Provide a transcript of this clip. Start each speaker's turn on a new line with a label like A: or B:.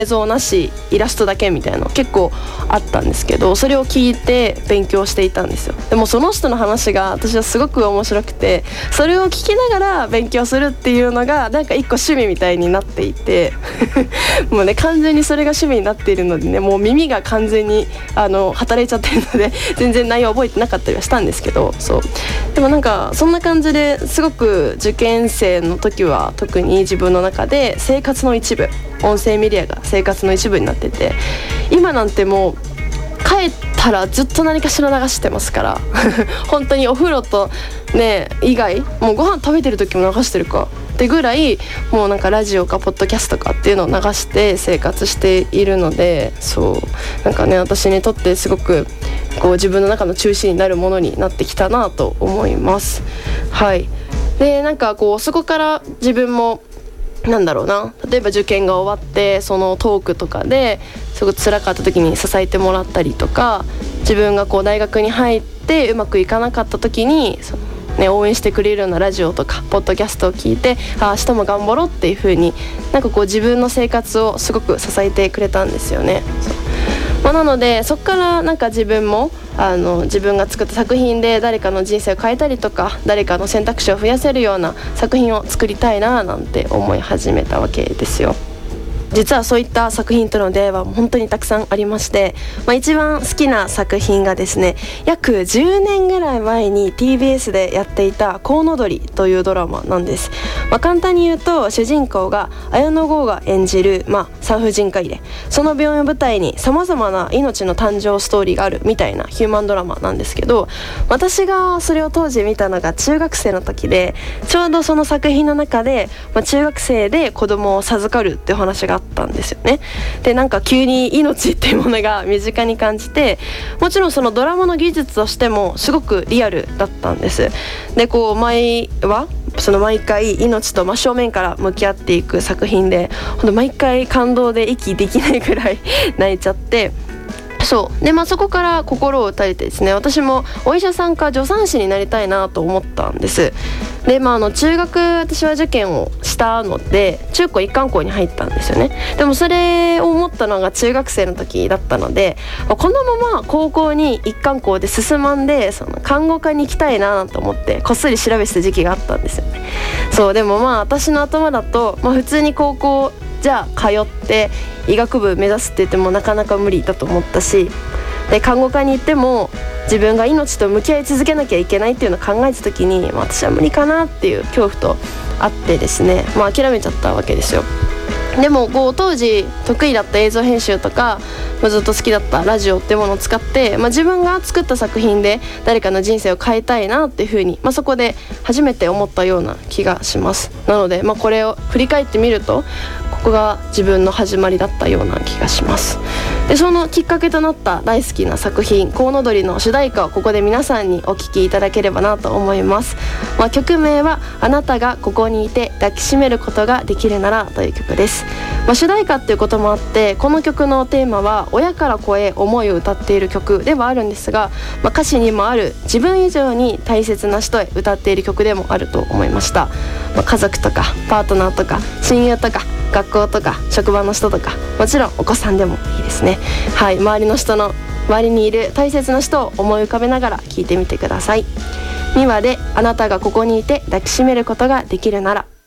A: 映像なしイラストだけみたいなの結構あったんですけど、それを聞いて勉強していたんですよ。でもその人の話が私はすごく面白くて、それを聞きながら勉強するっていうのがなんか一個趣味みたいになっていてもうね完全にそれが趣味になっているのでね、もう耳が完全に働いちゃってるので全然内容覚えてなかったりはしたんですけど、そうでもなんかそんな感じですごく受験生の時は特に自分の中で生活の一部、音声メディアが生活の一部になってて、今なんてもう帰ったらずっと何かしら流してますから本当にお風呂とね以外もうご飯食べてる時も流してるかってぐらい、もうなんかラジオかポッドキャストかっていうのを流して生活しているので、そうなんかね私にとってすごくこう自分の中の中心になるものになってきたなと思います。はい。でなんかこうそこから自分もなんだろうな、例えば受験が終わってそのトークとかですごく辛かった時に支えてもらったりとか、自分がこう大学に入ってうまくいかなかった時に応援してくれるようなラジオとかポッドキャストを聞いて、明日も頑張ろうっていう風になんかこう自分の生活をすごく支えてくれたんですよね。なのでそこからなんか自分も自分が作った作品で誰かの人生を変えたりとか誰かの選択肢を増やせるような作品を作りたいななんて思い始めたわけですよ。実はそういった作品との出会いは本当にたくさんありまして、一番好きな作品がですね、約10年ぐらい前に TBS でやっていたコウノドリというドラマなんです。簡単に言うと主人公が綾野剛が演じる、産婦人科医で、その病院を舞台にさまざまな命の誕生ストーリーがあるみたいなヒューマンドラマなんですけど、私がそれを当時見たのが中学生の時で、ちょうどその作品の中で、中学生で子供を授かるってお話があったんですよね。でなんか急に命っていうものが身近に感じて、もちろんそのドラマの技術としてもすごくリアルだったんです。でこう毎回命と真正面から向き合っていく作品で、ほんと毎回感動で息できないくらい泣いちゃって、そうでそこから心を打たれてですね、私もお医者さんか助産師になりたいなと思ったんです。で中学私は受験をしたので中高一貫校に入ったんですよね。でもそれを思ったのが中学生の時だったので、このまま高校に一貫校で進まんで看護科に行きたいなと思ってこっそり調べてた時期があったんですよね。そうでも私の頭だと、普通に高校じゃあ通って医学部目指すって言ってもなかなか無理だと思ったし、で看護科に行っても自分が命と向き合い続けなきゃいけないっていうのを考えた時に、私は無理かなっていう恐怖とあってですね、諦めちゃったわけですよ。でも当時得意だった映像編集とか、ずっと好きだったラジオってものを使って、自分が作った作品で誰かの人生を変えたいなっていう風に、そこで初めて思ったような気がします。なので、これを振り返ってみるとここが自分の始まりだったような気がします。でそのきっかけとなった大好きな作品コウノドリの主題歌をここで皆さんにお聴きいただければなと思います。曲名はあなたがここにいて抱きしめることができるならという曲です。主題歌っていうこともあってこの曲のテーマは親から子へ思いを歌っている曲ではあるんですが、歌詞にもある自分以上に大切な人へ歌っている曲でもあると思いました。家族とかパートナーとか親友とか学校とか職場の人とか、もちろんお子さんでもいいですね。はい、周りにいる大切な人を思い浮かべながら聴いてみてください。ミワであなたがここにいて抱きしめることができるなら。